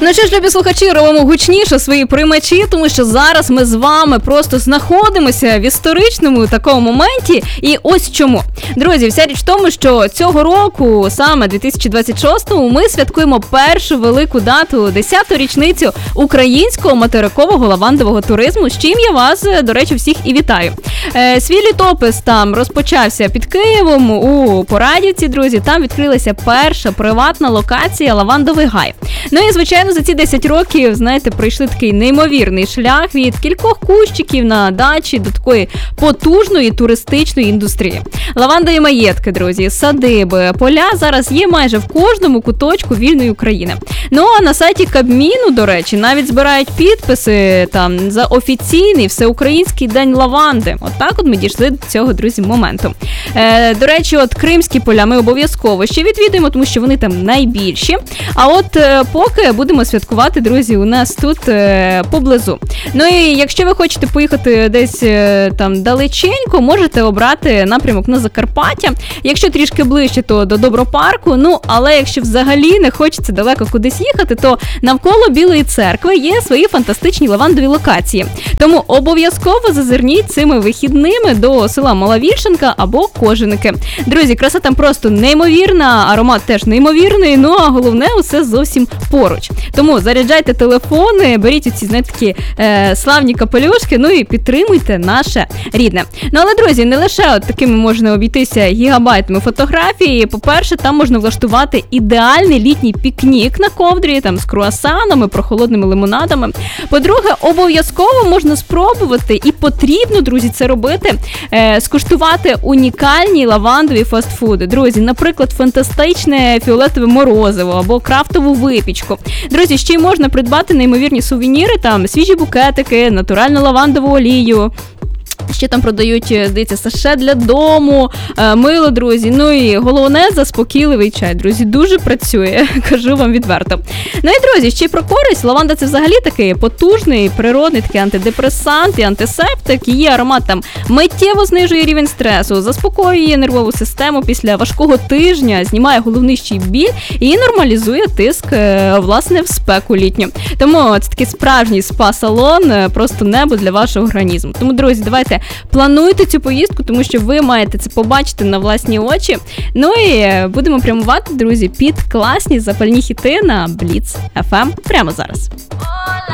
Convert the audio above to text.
Ну що ж, любі слухачі, робимо гучніше свої приймачі, тому що зараз ми з вами просто знаходимося в історичному такому моменті. І ось чому. Друзі, вся річ в тому, що цього року, саме 2026-му, ми святкуємо першу велику дату, 10-ту річницю українського материкового лавандового туризму, з чим я вас, до речі, всіх і вітаю. Свій літопис там розпочався під Києвом у Порадівці, друзі. Там відкрилася перша приватна локація «Лавандовий гай». Ну і, звичайно, за ці 10 років, знаєте, пройшли такий неймовірний шлях від кількох кущиків на дачі до такої потужної туристичної індустрії. Лавандові маєтки, друзі, садиби, поля зараз є майже в кожному куточку вільної України. Ну, а на сайті Кабміну, до речі, навіть збирають підписи там за офіційний всеукраїнський день лаванди. Отак от ми дійшли до цього, друзі, моменту. До речі, от кримські поля ми обов'язково ще відвідуємо, тому що вони там найбільші. А от поки будемо святкувати, друзі, у нас тут поблизу. Ну і якщо ви хочете поїхати десь там далеченько, можете обрати напрямок на Закарпаття. Якщо трішки ближче, то до Добропарку. Ну, але якщо взагалі не хочеться далеко кудись їхати, то навколо Білої церкви є свої фантастичні лавандові локації. Тому обов'язково зазирніть цими вихідними до села Мала Вільшанка або Коженики. Друзі, краса там просто неймовірна, аромат теж неймовірний, ну а головне, усе зовсім поруч. Тому заряджайте телефони, беріть оці, знаєте, такі славні капелюшки, ну і підтримуйте наше рідне. Ну але, друзі, не лише от такими можна обійтися гігабайтами фотографій. По-перше, там можна влаштувати ідеальний літній пікнік на ковдрі, там з круасанами, прохолодними лимонадами. По-друге, обов'язково можна спробувати і потрібно, друзі, це робити, скуштувати унікальні лавандові фастфуди. Друзі, наприклад, фантастичне фіолетове морозиво або крафтову випічку. Друзі, ще й можна придбати неймовірні сувеніри, там свіжі букетики, натуральну лавандову олію. Ще там продають, здається, саше для дому, мило, друзі. Ну і головне, заспокійливий чай, друзі. Дуже працює, кажу вам відверто. Ну і, друзі, ще й про користь. Лаванда – це взагалі такий потужний, природний такий антидепресант і антисептик. Її аромат там миттєво знижує рівень стресу, заспокоює нервову систему після важкого тижня, знімає головний ще й біль і нормалізує тиск, власне, в спеку літню. Тому це такий справжній спа-салон, просто небо для вашого організму. Тому, друзі, давайте плануйте цю поїздку, тому що ви маєте це побачити на власні очі. Ну і будемо прямувати, друзі, під класні запальні хіти на Blitz FM прямо зараз.